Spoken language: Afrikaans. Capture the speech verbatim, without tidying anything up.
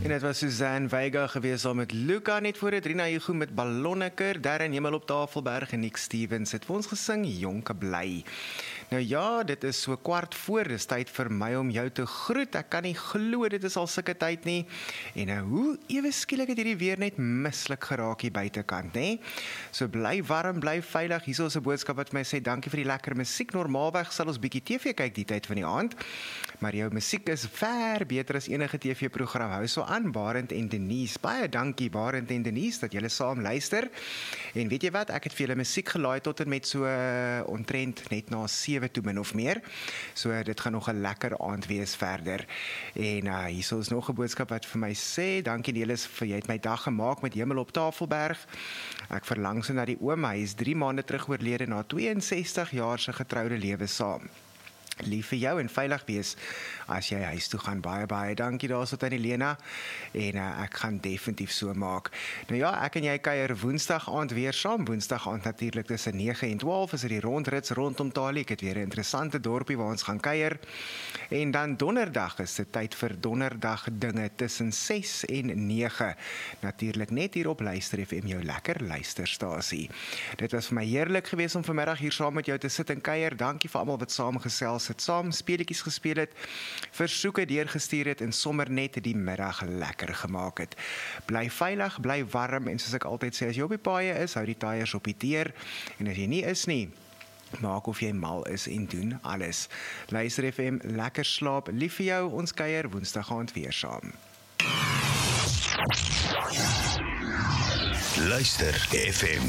En dit was Suzanne Vega gewees saam met Luca, net voor dit Rina Hugo met Ballonneker, Darren Hemel op Tafelberg en Nick Stevens het vir ons gesing Jonke Bly. Nou ja, dit is so kwart voor, dis tyd vir my om jou te groet. Ek kan nie glo dit is al sulke tyd nie. En nou, hoe ewe skielik het hierdie weer net mislik geraak hier buitekant, nê? So bly warm, bly veilig. Hier is 'n boodskap wat my sê, dankie vir die lekker musiek. Normaalweg sal ons bietjie T V kyk die tyd van die aand, maar jou musiek is ver beter as enige T V-program. Hou so aan, Barend en Denise. Baie dankie, Barend en Denise, dat julle saam luister. En weet jy wat, ek het vir julle musiek gelaai tot en met so uh, ontrent net na sewe toe min of meer. So uh, dit gaan nog 'n lekker aand wees verder. En uh, hier is nog 'n boodskap wat vir my sê, dankie Nelis, vir jy het my dag gemaak met Hemel op Tafelberg. Ek verlang so na die oom, hy is drie maande terug oorlede na twee en sestig jaar se getroude lewe saam. Lief vir jou en veilig wees as jy huis toe gaan. Baie, baie dankie daar so aan Elena en uh, ek gaan definitief so maak. Nou ja, ek en jy kuier woensdag aand weer saam. Woensdag aand natuurlik tussen nege en twaalf is dit die rondrits rondom Talie. Ek het weer 'n interessante dorpie waar ons gaan kuier. En dan donderdag is dit tyd vir donderdag dinge tussen ses en nege. Natuurlik net hier op Luister F M, jou lekker luisterstasie. Dit was vir my heerlik geweest om vanmiddag hier saam met jou te sit en kuier. Dankie vir almal wat saam gesels het, saam speletjies gespeel het, versoeke deurgestuur het en sommer net die middag lekker gemaak het. Bly veilig, bly warm en soos ek altyd sê, as jy op die paaie is, hou die tyres op die teer en as jy nie is nie, maak of jy mal is en doen alles. Luister F M, lekker slaap, lief vir jou, ons kuier woensdag aand weer saam. Luister F M.